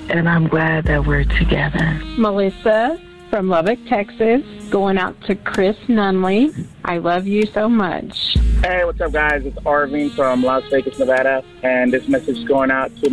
and I'm glad that we're together. Melissa from Lubbock, Texas, going out to Chris Nunley. I love you so much. Hey, what's up, guys? It's Arvin from Las Vegas, Nevada, and this message is going out to